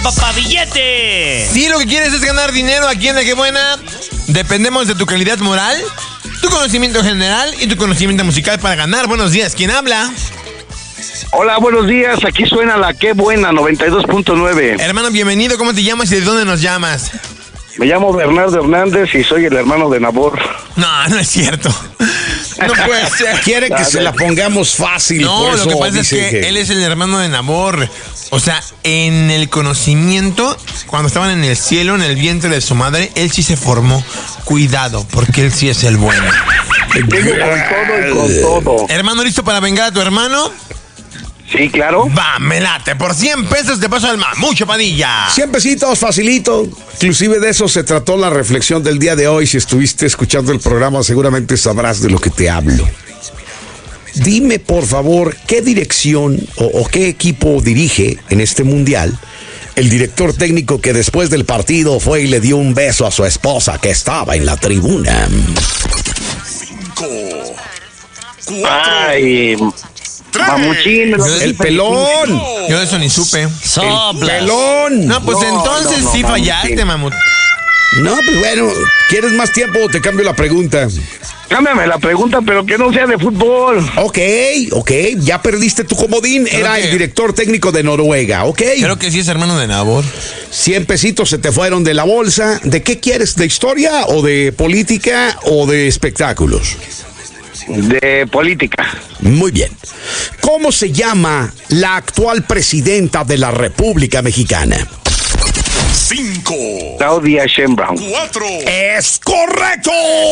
papá, billete. Si lo que quieres es ganar dinero aquí en La Que Buena, dependemos de tu calidad moral, tu conocimiento general y tu conocimiento musical para ganar. Buenos días, ¿quién habla? Hola, buenos días, aquí suena La Que Buena, 92.9. Hermano, bienvenido, ¿cómo te llamas y de dónde nos llamas? Me llamo Bernardo Hernández y soy el hermano de Nabor. No, no es cierto. No puede ser. Quiere que se la pongamos fácil. No, por lo eso que pasa es que él es el hermano de Nabor. O sea, en el conocimiento, cuando estaban en el cielo, en el vientre de su madre, él sí se formó. Cuidado, porque él sí es el bueno. Vengo con todo. Hermano, ¿listo para vengar a tu hermano? Sí, claro. Va, me late. Por 100 pesos te paso al Mamucho Padilla. 100 pesitos, facilito. Inclusive de eso se trató la reflexión del día de hoy. Si estuviste escuchando el programa, seguramente sabrás de lo que te hablo. Dime, por favor, ¿qué dirección o qué equipo dirige en este mundial el director técnico que después del partido fue y le dio un beso a su esposa que estaba en la tribuna? 5, 4, Ay, 3. Mamuchín. El pelón. Yo de eso ni supe. Soplas. Pelón. No, pues entonces no, sí Mamuchín. fallaste, Mamut. No, pues bueno, ¿quieres más tiempo o te cambio la pregunta? Cámbiame la pregunta, pero que no sea de fútbol. Ok, ya perdiste tu comodín. Creo Era que- el director técnico de Noruega, ¿ok? Creo que sí es hermano de Nabor. 100 pesitos se te fueron de la bolsa. ¿De qué quieres? ¿De historia o de política o de espectáculos? De política. Muy bien. ¿Cómo se llama la actual presidenta de la República Mexicana? 5, Claudia Sheinbaum. 4. ¡Es correcto!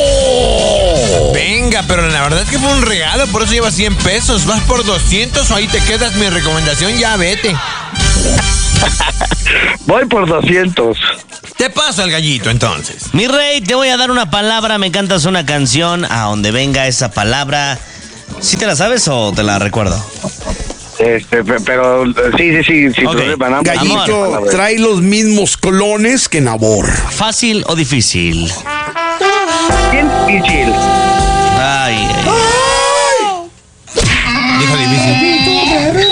Venga, pero la verdad es que fue un regalo, por eso llevas 100 pesos. ¿Vas por 200 o ahí te quedas? Mi recomendación, ya vete. Voy por 200. Te paso al gallito, entonces. Mi rey, te voy a dar una palabra. Me cantas una canción a donde venga esa palabra. ¿Sí te la sabes o te la recuerdo? Pero sí, sin Ok. problema. nada más. Gallito Amor. trae los mismos clones que Nabor. ¿Fácil o difícil? Bien difícil. Ay, Dijo difícil.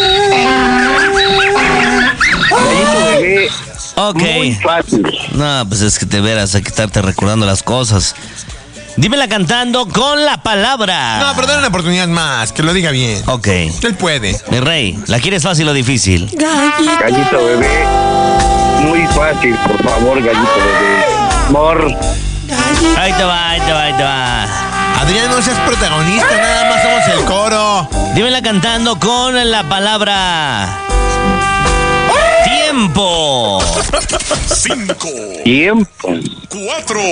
Gallito bebé. ok. Muy fácil. No, pues es que te verás a quitarte recordando las cosas. Dímela cantando con la palabra. No, pero dale una oportunidad más, que lo diga bien. Ok. Él puede. Mi rey, ¿la quieres fácil o difícil? Gallito bebé. Muy fácil, por favor, gallito bebé. Amor. Ahí te va, ahí te va, ahí te va. Adrián, no seas protagonista, nada más somos el coro. Dímela cantando con la palabra. Tiempo. 5, Tiempo. 4,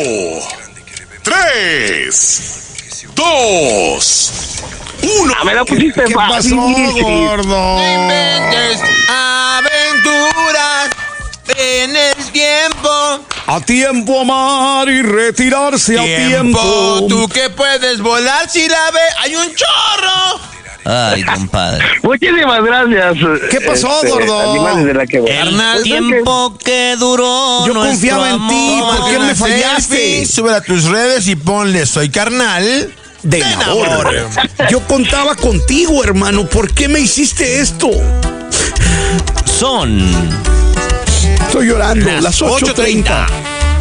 3, 2, 1. Me la pusiste ¿Qué pasó, fácil. gordo? No inventes aventuras en el tiempo. A tiempo amar y retirarse a tiempo. Tú que puedes volar si la ve, hay un chorro. Ay, compadre. Muchísimas gracias. ¿Qué pasó, gordo? Animales de La Que Buena. Carnal, El tiempo que duró. Yo nuestro confiaba en ti, amor. ¿por qué Tómate me una fallaste? selfie, súbela a tus redes y ponle soy carnal De Nabor. Yo contaba contigo, hermano. ¿Por qué me hiciste esto? Son Estoy llorando. Las 8:30.